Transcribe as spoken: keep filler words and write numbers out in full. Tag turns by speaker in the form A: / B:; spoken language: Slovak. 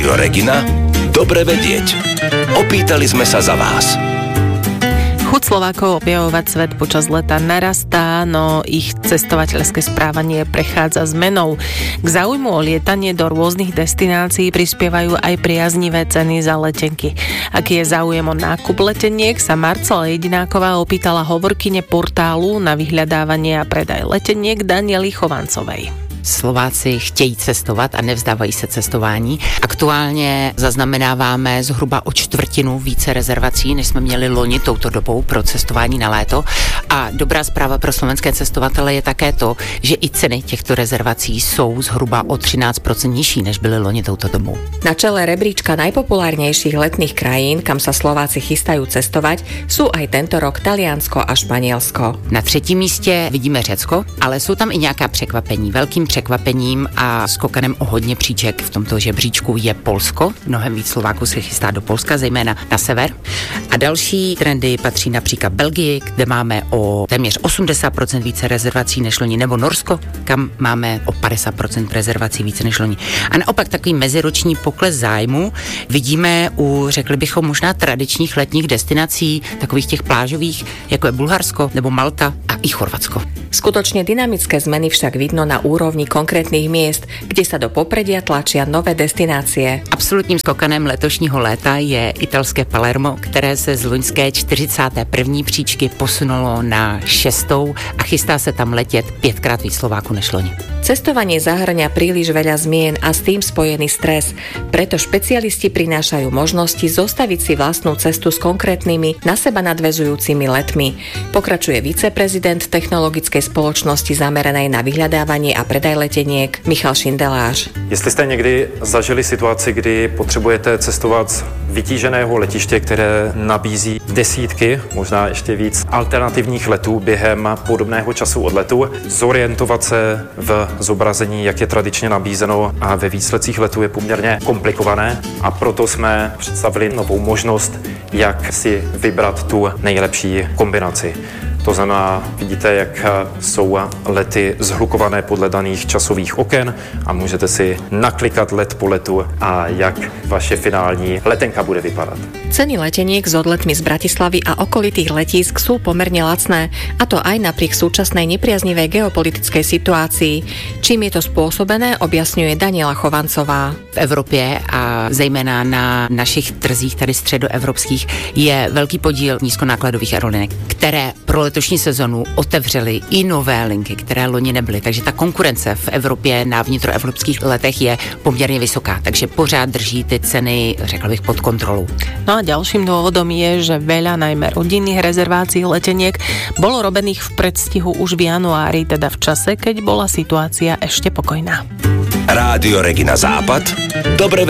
A: Rádio Regina? Dobre vedieť. Opýtali sme sa za vás.
B: Chuť Slovákov objavovať svet počas leta narastá, no ich cestovateľské správanie prechádza zmenou. K záujmu o lietanie do rôznych destinácií prispievajú aj priaznivé ceny za letenky. Aký je záujem o nákup leteniek, sa Marcela Jedináková opýtala hovorkyne portálu na vyhľadávanie a predaj leteniek Daniely Chovancovej.
C: Slováci chtějí cestovat a nevzdávají se cestování. Aktuálně zaznamenáváme zhruba o čtvrtinu více rezervací, než jsme měli loni touto dobou pro cestování na léto. A dobrá zpráva pro slovenské cestovatele je také to, že i ceny těchto rezervací jsou zhruba o třináct procent nižší, než byly loni touto dobou.
D: Na čele rebríčka najpopulárnejších letných krajín, kam sa Slováci chystajú cestovať, sú aj tento rok Taliansko a Španielsko.
C: Na třetím místě vidíme Řecko, ale jsou tam i nějaká překvapení. Velkým překvapením a skokanem o hodně příček v tomto žebříčku je Polsko. Mnohem víc Slováků se chystá do Polska, zejména na sever. A další trendy patří například Belgii, kde máme o téměř osmdesát procent více rezervací než loni, nebo Norsko, kam máme o padesát procent rezervací více než loni. A naopak takový meziroční pokles zájmu vidíme u, řekli bychom, možná tradičních letních destinací, takových těch plážových, jako je Bulharsko nebo Malta a i Chorvatsko.
D: Skutočne dynamické zmeny však vidno na úrovni konkrétnych miest, kde sa do popredia tlačia nové destinácie.
C: Absolutním skokanem letošního léta je italské Palermo, které se z loňské čtyřicáté první příčky posunulo na šestou a chystá se tam letět pětkrát víc Slováků než loni.
D: Cestovanie zahrňa príliš veľa zmien a s tým spojený stres, preto špecialisti prinášajú možnosti zostaviť si vlastnú cestu s konkrétnymi, na seba nadväzujúcimi letmi. Pokračuje viceprezident technologickej spoločnosti zameranej na vyhľadávanie a predaj leteniek Michal Šindelář.
E: Jestli jste někdy zažili situaci, kdy potřebujete cestovat z vytíženého letiště, které nabízí desítky, možná ještě víc alternativních letů během podobného času odletu, zorientovat se v zobrazení, jak je tradičně nabízeno a ve výsledcích letů je poměrně komplikované a proto jsme představili novou možnost, jak si vybrat tu nejlepší kombinaci. To znamená, vidíte, jak jsou lety zhlukované podle daných časových oken a můžete si naklikat let po letu a jak vaše finální letenka bude vypadat.
D: Ceny leteniek s odletmi z Bratislavy a okolitých letísk sú pomerne lacné, a to aj napriek súčasnej nepriaznivej geopolitickej situácii. Čím je to spôsobené, objasňuje Daniela Chovancová.
C: V Evropě a zejména na našich trzích tady středoevropských je velký podíl nízkonákladových aerolinek, které pro letošní sezonu otevřely i nové linky, které loni nebyly. Takže ta konkurence v Evropě na vnitroevropských letech je poměrně vysoká, takže pořád drží ty ceny, řekl bych, pod kontrolou.
B: No a ďalším dôvodom je, že veľa najmä rodinných rezervácií leteniek bolo robených v predstihu už v januári, teda v čase, keď bola situácia ešte pokojná.
A: Rádio Regina Západ. Dobre